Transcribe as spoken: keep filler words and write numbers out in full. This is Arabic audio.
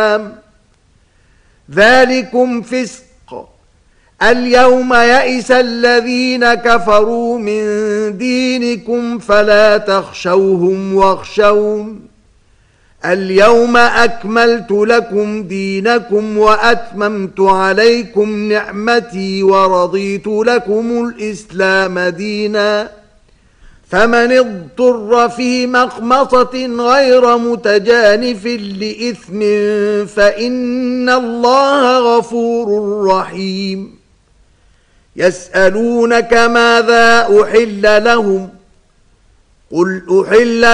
ذلكم فسق. اليوم يئس الذين كفروا من دينكم فلا تخشوهم واخشون اليوم أكملت لكم دينكم وأتممت عليكم نعمتي ورضيت لكم الإسلام دينا فمن اضطر في مخمصة غير متجانف لإثم فإن الله غفور رحيم. يسألونك ماذا أحل لهم قل أحل